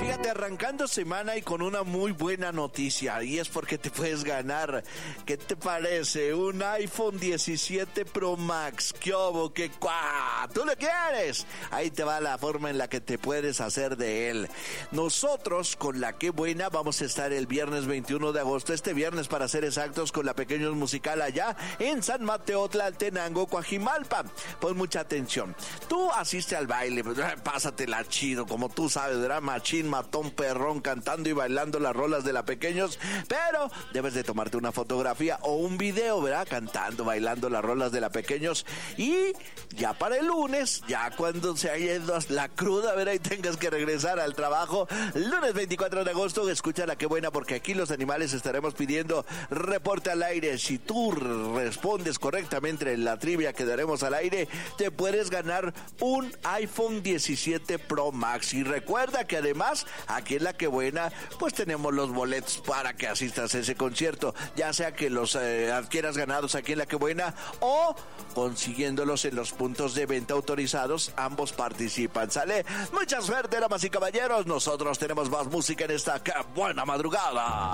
Fíjate, arrancando semana y con una muy buena noticia, y es porque te puedes ganar, ¿qué te parece? Un iPhone 17 Pro Max. ¿Qué obo? ¿Qué cuá? ¿Tú lo quieres? Ahí te va la forma en la que te puedes hacer de él. Nosotros, con La Qué Buena, vamos a estar el viernes 21 de agosto, este viernes para ser exactos, con la Pequeños Musical allá en San Mateo Tlaltenango, Coajimalpa. Pon mucha atención. Tú asiste al baile, pásatela chido, como tú sabes, ¿verdad? Machín, matón, perrón, cantando y bailando las rolas de La Pequeños, pero debes de tomarte una fotografía o un video, ¿verdad? Cantando, bailando las rolas de La Pequeños, y ya para el lunes, ya cuando se haya ido la cruda, ¿verdad? Y tengas que regresar al trabajo, lunes 24 de agosto, escucha La Qué Buena, porque aquí los animales estaremos pidiendo reporte al aire. Si tú respondes correctamente en la trivia que daremos al aire, te puedes ganar un iPhone 17 Pro Max. Y recuerda que además, aquí en La Qué Buena, pues tenemos los boletos para que asistas a ese concierto, ya sea que los adquieras ganados aquí en La Qué Buena o consiguiéndolos en los puntos de venta autorizados. Ambos participan, ¿sale? Mucha suerte, damas y caballeros. Nosotros tenemos más música en esta Qué Buena Madrugada.